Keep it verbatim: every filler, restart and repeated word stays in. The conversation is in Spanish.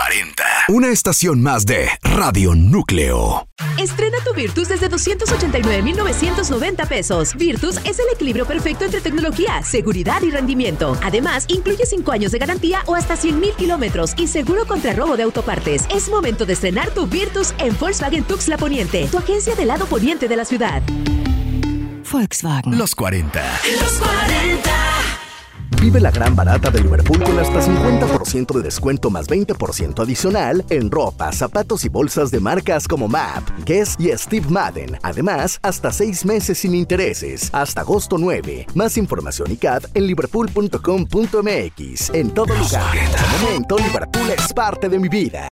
cuarenta. Una estación más de Radio Núcleo. Estrena tu Virtus desde doscientos ochenta y nueve mil novecientos noventa pesos. Virtus es el equilibrio perfecto entre tecnología, seguridad y rendimiento. Además, incluye cinco años de garantía o hasta cien mil kilómetros y seguro contra robo de autopartes. Es momento de estrenar tu Virtus en Volkswagen Tuxtla Poniente, tu agencia del lado poniente de la ciudad. Volkswagen. Los cuarenta. Los cuarenta. Vive la gran barata de Liverpool con hasta cincuenta por ciento de descuento más veinte por ciento adicional en ropa, zapatos y bolsas de marcas como M A P, Guess y Steve Madden. Además, hasta seis meses sin intereses, hasta agosto nueve. Más información y C A D en liverpool punto com punto m x. En todo lugar, en todo momento, Liverpool es parte de mi vida.